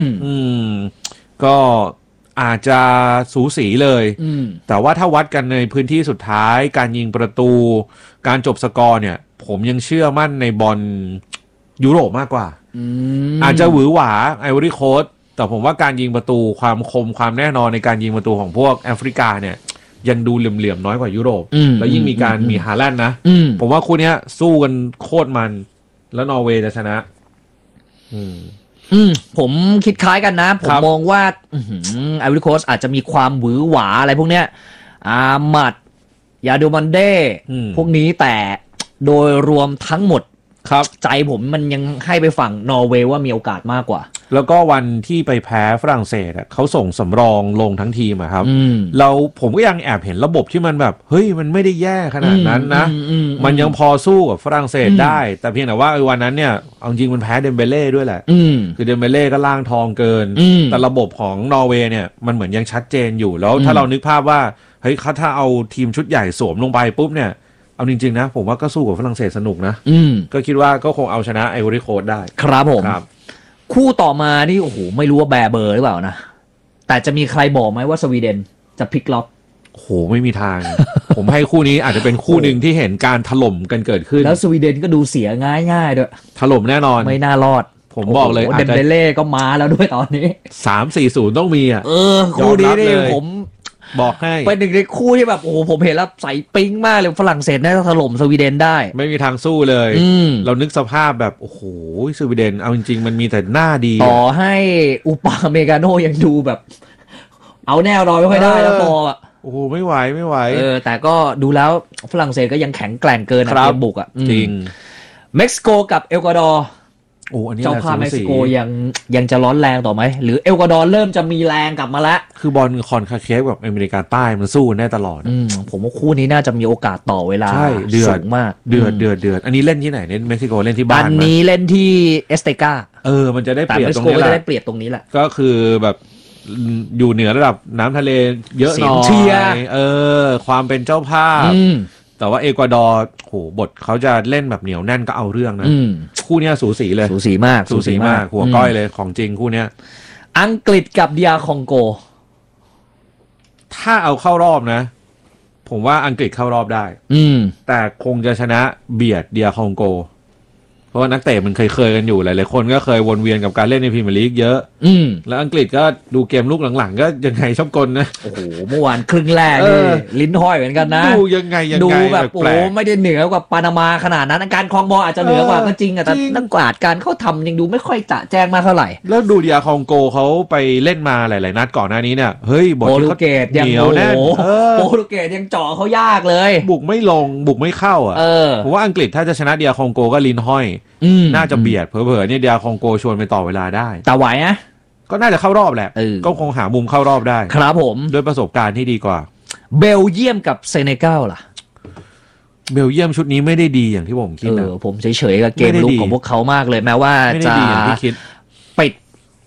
อืมก็อาจจะสูสีเลยแต่ว่าถ้าวัดกันในพื้นที่สุดท้ายการยิงประตูการจบสกอร์เนี่ยผมยังเชื่อมั่นในบอลยุโรปมากกว่าอาจจะหวือหวาไอวอรี่โคสต์แต่ผมว่าการยิงประตูความคมความแน่นอนในการยิงประตูของพวกแอฟริกาเนี่ยยังดูเหลื่อมๆน้อยกว่ายุโรปแล้วยิ่งมีฮาแลนด์นะผมว่าคู่นี้สู้กันโคตรมันแล้วนอร์เวย์จะชนะผมคิดคล้ายกันนะผมมองว่าไอวอรี่โคสต์อาจจะมีความหวือหวาอะไรพวกเนี้ยอามัดยาโดมันเด้พวกนี้แต่โดยรวมทั้งหมดครับใจผมมันยังให้ไปฝั่งนอร์เวย์ว่ามีโอกาสมากกว่าแล้วก็วันที่ไปแพ้ฝรั่งเศสเขาส่งสำรองลงทั้งทีมครับผมก็ยังแอบเห็นระบบที่มันแบบเฮ้ยมันไม่ได้แย่ขนาดนั้นนะมันยังพอสู้กับฝรั่งเศสได้แต่เพียงแต่ว่าวันนั้นเนี่ยเอาจริงมันแพ้เดมเบเล่ด้วยแหละคือเดมเบเล่ก็ล่างทองเกินแต่ระบบของนอร์เวย์เนี่ยมันเหมือนยังชัดเจนอยู่แล้วถ้าเรานึกภาพว่าเฮ้ยถ้าเอาทีมชุดใหญ่สวมลงไปปุ๊บเนี่ยเอาจริงๆนะผมว่าก็สู้กับฝรั่งเศสสนุกนะก็คิดว่าก็คงเอาชนะไอวอรี่โคสต์ได้ครับผมคู่ต่อมานี่โอ้โหไม่รู้ว่าแบร์เบอร์หรือเปล่านะแต่จะมีใครบอกไหมว่าสวีเดนจะพลิกล็อกโอ้โหไม่มีทาง ผมให้คู่นี้อาจจะเป็นคู่หนึ่งที่เห็นการถล่มกันเกิดขึ้นแล้วสวีเดนก็ดูเสียง่ายๆด้วยถล่มแน่นอนไม่น่ารอดผมบอกเลยเดมเบเล่ก็มาแล้วด้วยตอนนี้ 3-4-0 ต้องมีคู่นี้นี่ผมบอกให้เป็นหนึ่งในคู่ที่แบบโอ้โหผมเห็นแล้วใส่ปิ๊งมากเลยฝรั่งเศสน่าจะถล่มสวีเดนได้ไม่มีทางสู้เลยเรานึกสภาพแบบโอ้โหสวีเดนเอาจริงๆมันมีแต่หน้าดีต่อให้อุปาเมกาโนยังดูแบบเอาแนวรอยไม่ค่อยได้แล้วพอโอ้โหไม่ไหวแต่ก็ดูแล้วฝรั่งเศสก็ยังแข็งแกร่งเกินเกมบุกจริงเม็กซิโกกับเอลกวาดอร์เจ้าภาพเม็กซิโกยังจะร้อนแรงต่อไหมหรือเอลกวาดอร์เริ่มจะมีแรงกลับมาแล้วคือบอลคอนคาเคฟกับอเมริกาใต้มันสู้ได้ตลอดผมว่าคู่นี้น่าจะมีโอกาสต่อเวลาสูงมากเดือดอันนี้เล่นที่ไหนเล่นเม็กซิโกเล่นที่บ้านอันนี้เล่นที่เอสเตกามันจะได้เปรียบตรงนี้แหละจะได้เปรียบตรงนี้แหละก็คือแบบอยู่เหนือระดับน้ำทะเลเยอะหน่อยความเป็นเจ้าภาพแต่ว่าเอกวาดอร์โหบทเขาจะเล่นแบบเหนียวแน่นก็เอาเรื่องนะคู่นี้สูสีเลยสูสีมากหัวก้อยเลยของจริงคู่นี้อังกฤษกับดีอาร์คองโกถ้าเอาเข้ารอบนะผมว่าอังกฤษเข้ารอบได้แต่คงจะชนะเบียดดีอาร์คองโกเพราะว่านักเตะมันเคยกันอยู่หลายๆคนก็เคยวนเวียนกับการเล่นในพรีเมียร์ลีกเยอะแล้วอังกฤษก็ดูเกมลูกหลังๆก็ยังไงชอบกลนะโอ้โหเมื่อวานครึ่งแรกนี่ลิ้นห้อยเหมือนกันนะดูยังไงดูแบบโอ้ไม่ได้เหนือกว่าปานามาขนาดนั้นการครองบอลอาจจะเหนือกว่าก็จริงแต่นักกวาดการเขาทำยังดูไม่ค่อยจะแจ้งมากเท่าไหร่แล้วดูดีอาร์คองโกเขาไปเล่นมาหลายๆนัดก่อนหน้านี้เนี่ยเฮ้ยบอลโปรตุเกสยังเหนียวแน่นโปรตุเกสยังเจาะเขายากเลยบุกไม่ลงบุกไม่เข้าผมว่าอังกฤษถ้าจะชนะดีอาร์คองโกก็ลิ้นห้อยน่าจะเบียดเผลอๆเนี่ยเดียร์คองโกชวนไปต่อเวลาได้แต่ไหวนะก็น่าจะเข้ารอบแหละก็คงหามุมเข้ารอบได้ครับผมด้วยประสบการณ์ที่ดีกว่าเบลเยียมกับเซเนกัลล่ะเบลเยียมชุดนี้ไม่ได้ดีอย่างที่ผมคิดนะผมเฉยๆกับเกมลุกของพวกเขามากเลยแม้ว่าจะปิด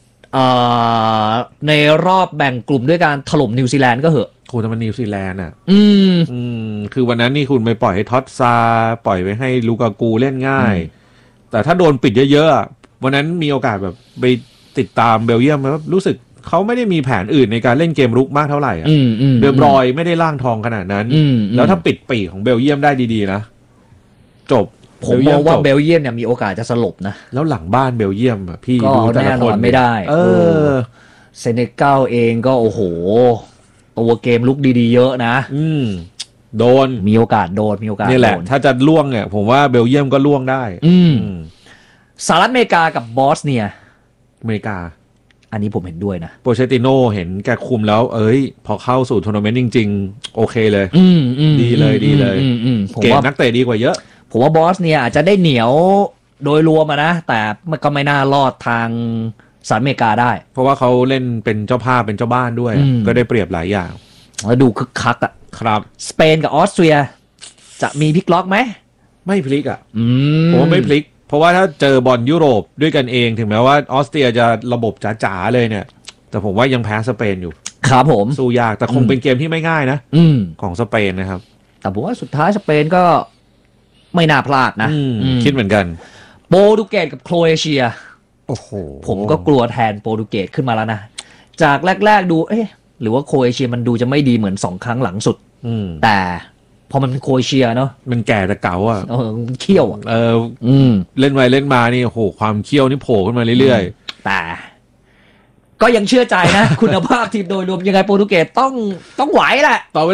ในรอบแบ่งกลุ่มด้วยการถล่มนิวซีแลนด์ก็เหอะโหแต่มันนิวซีแลนด์คือวันนั้นนี่คุณไปปล่อยให้ท็อตซาปล่อยไปให้ลูกากูเล่นง่ายแต่ถ้าโดนปิดเยอะๆวันนั้นมีโอกาสแบบไปติดตามเบลเยียมแล้วรู้สึกเขาไม่ได้มีแผนอื่นในการเล่นเกมรุกมากเท่าไหร่เดอบรอยไม่ได้ล่างทองขนาดนั้นแล้วถ้าปิดปีกของเบลเยียมได้ดีๆนะจบผมมองว่าเบลเยียมเนี่ยมีโอกาสจะสลบนะแล้วหลังบ้านเบลเยียมพี่ดูแต่ละคนไม่ได้เซเนกัลเองก็โอ้โหตัวเกมลุกดีๆเยอะนะโดนมีโอกาสโดนนี่แหละถ้าจะล่วงเนี่ยผมว่าเบลเยียมก็ล่วงได้สหรัฐอเมริกากับบอสเนียอเมริกาอันนี้ผมเห็นด้วยนะโปเชติโนเห็นแกคุมแล้วพอเข้าสู่ทัวร์นาเมนต์จริงๆโอเคเลยดีเลยเกมนักเตะดีกว่าเยอะผมว่าบอสเนียอาจจะได้เหนียวโดยรวมนะแต่มันก็ไม่น่ารอดทางสหรัฐอเมริกาได้เพราะว่าเขาเล่นเป็นเจ้าภาพเป็นเจ้าบ้านด้วยก็ได้เปรียบหลายอย่างแล้วดูคึกคักอ่ะครับสเปนกับออสเตรียจะมีพลิกล็อกไหมไม่พลิกผมว่าไม่พลิกเพราะว่าถ้าเจอบอลยุโรปด้วยกันเองถึงแม้ว่าออสเตรียจะระบบจ๋าๆเลยเนี่ยแต่ผมว่ายังแพ้สเปนอยู่ครับผมสู้ยากแต่คงเป็นเกมที่ไม่ง่ายนะของสเปนนะครับแต่ผมว่าสุดท้ายสเปนก็ไม่น่าพลาดนะคิดเหมือนกันโปรตุเกสกับโครเอเชียโอ้โหผมก็กลัวแทนโปรตุเกสขึ้นมาแล้วนะจากแรกๆดูหรือว่าโครเอเชียมันดูจะไม่ดีเหมือน2 ครั้งหลังสุดแต่พอมันเป็นโครเอเชียเนาะมันแก่แต่เก่าอ่ะมันเขี้ยวเล่นไปเล่นมานี่โอ้โหความเขี้ยวนี่โผล่ขึ้นมาเรื่อยๆแต่ก็ยังเชื่อใจนะ คุณภาพทีมโดยรวมยังไงโปรตุเกสต้องไหวแหละต่อ